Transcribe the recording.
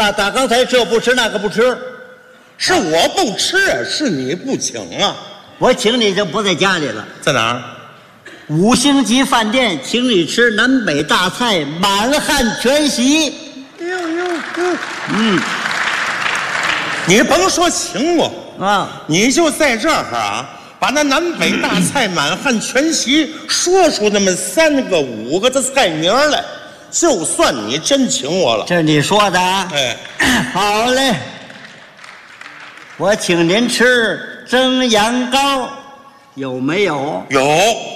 啊，打刚才这不吃那个不吃， 是我不吃啊，是你不请啊？ 我请你就不在家里了， 在哪儿 ？5星级饭店请你吃南北大菜，满汉全席。 你甭说请我啊， 你就在这儿啊，把那南北大菜、满汉全席说出那么3个5个的菜名来，就算你真请我了。 这是你说的啊？ 哎， 好嘞，我请您吃蒸羊羔，有没有？ 有。